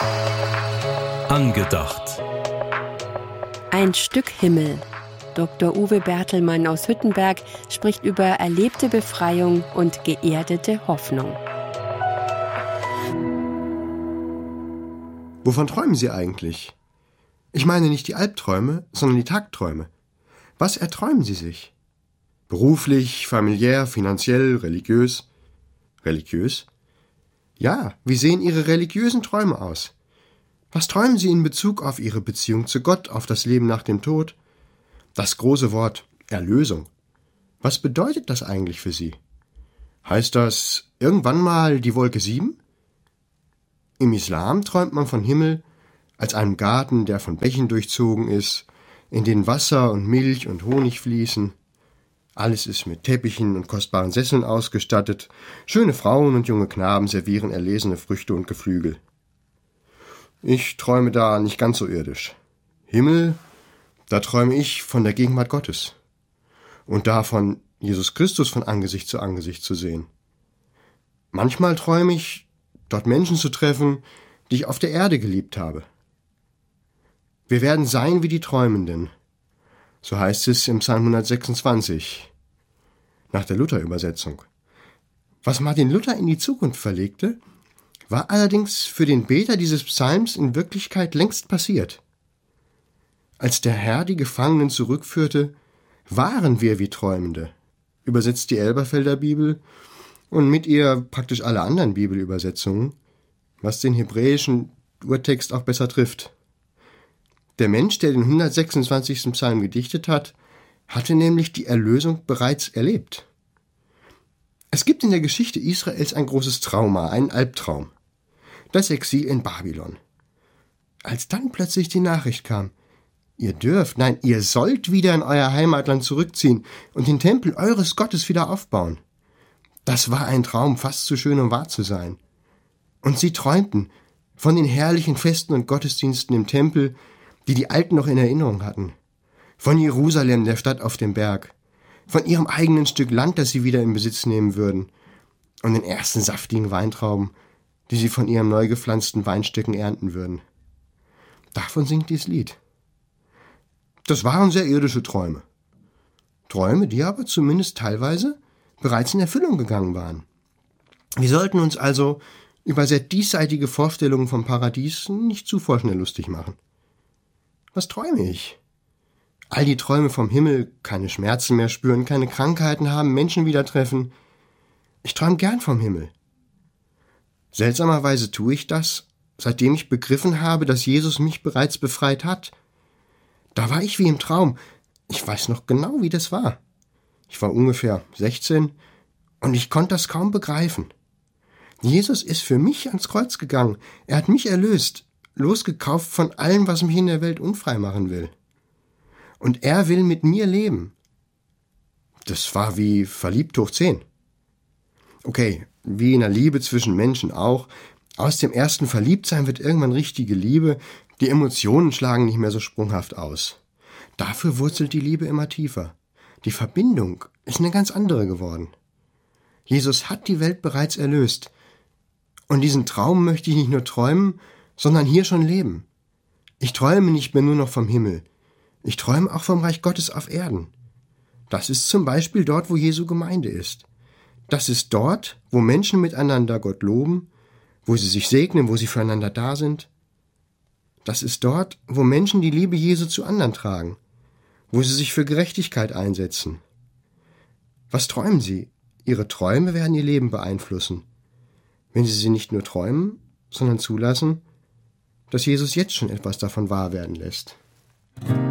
Angedacht. Ein Stück Himmel. Dr. Uwe Bertelmann aus Hüttenberg spricht über erlebte Befreiung und geerdete Hoffnung. Wovon träumen Sie eigentlich? Ich meine nicht die Albträume, sondern die Tagträume. Was erträumen Sie sich? Beruflich, familiär, finanziell, religiös? Religiös? Ja, wie sehen Ihre religiösen Träume aus? Was träumen Sie in Bezug auf Ihre Beziehung zu Gott, auf das Leben nach dem Tod? Das große Wort Erlösung. Was bedeutet das eigentlich für Sie? Heißt das irgendwann mal die Wolke 7? Im Islam träumt man von Himmel als einem Garten, der von Bächen durchzogen ist, in denen Wasser und Milch und Honig fließen. Alles ist mit Teppichen und kostbaren Sesseln ausgestattet. Schöne Frauen und junge Knaben servieren erlesene Früchte und Geflügel. Ich träume da nicht ganz so irdisch. Himmel, da träume ich von der Gegenwart Gottes. Und davon, Jesus Christus von Angesicht zu sehen. Manchmal träume ich, dort Menschen zu treffen, die ich auf der Erde geliebt habe. Wir werden sein wie die Träumenden. So heißt es im Psalm 126, nach der Luther-Übersetzung. Was Martin Luther in die Zukunft verlegte, war allerdings für den Beter dieses Psalms in Wirklichkeit längst passiert. Als der Herr die Gefangenen zurückführte, waren wir wie Träumende, übersetzt die Elberfelder Bibel und mit ihr praktisch alle anderen Bibelübersetzungen, was den hebräischen Urtext auch besser trifft. Der Mensch, der den 126. Psalm gedichtet hat, hatte nämlich die Erlösung bereits erlebt. Es gibt in der Geschichte Israels ein großes Trauma, einen Albtraum. Das Exil in Babylon. Als dann plötzlich die Nachricht kam, ihr sollt wieder in euer Heimatland zurückziehen und den Tempel eures Gottes wieder aufbauen. Das war ein Traum, fast zu schön, um wahr zu sein. Und sie träumten von den herrlichen Festen und Gottesdiensten im Tempel, die Alten noch in Erinnerung hatten. Von Jerusalem, der Stadt auf dem Berg. Von ihrem eigenen Stück Land, das sie wieder in Besitz nehmen würden. Und den ersten saftigen Weintrauben, die sie von ihren neu gepflanzten Weinstöcken ernten würden. Davon singt dieses Lied. Das waren sehr irdische Träume. Träume, die aber zumindest teilweise bereits in Erfüllung gegangen waren. Wir sollten uns also über sehr diesseitige Vorstellungen vom Paradies nicht zu vorschnell lustig machen. Was träume ich? All die Träume vom Himmel, keine Schmerzen mehr spüren, keine Krankheiten haben, Menschen wieder treffen. Ich träume gern vom Himmel. Seltsamerweise tue ich das, seitdem ich begriffen habe, dass Jesus mich bereits befreit hat. Da war ich wie im Traum. Ich weiß noch genau, wie das war. Ich war ungefähr 16 und ich konnte das kaum begreifen. Jesus ist für mich ans Kreuz gegangen. Er hat mich erlöst, losgekauft von allem, was mich in der Welt unfrei machen will. Und er will mit mir leben. Das war wie verliebt hoch 10. Okay, wie in der Liebe zwischen Menschen auch. Aus dem ersten Verliebtsein wird irgendwann richtige Liebe. Die Emotionen schlagen nicht mehr so sprunghaft aus. Dafür wurzelt die Liebe immer tiefer. Die Verbindung ist eine ganz andere geworden. Jesus hat die Welt bereits erlöst. Und diesen Traum möchte ich nicht nur träumen, sondern hier schon leben. Ich träume nicht mehr nur noch vom Himmel. Ich träume auch vom Reich Gottes auf Erden. Das ist zum Beispiel dort, wo Jesu Gemeinde ist. Das ist dort, wo Menschen miteinander Gott loben, wo sie sich segnen, wo sie füreinander da sind. Das ist dort, wo Menschen die Liebe Jesu zu anderen tragen, wo sie sich für Gerechtigkeit einsetzen. Was träumen Sie? Ihre Träume werden Ihr Leben beeinflussen, wenn Sie nicht nur träumen, sondern zulassen, dass Jesus jetzt schon etwas davon wahr werden lässt.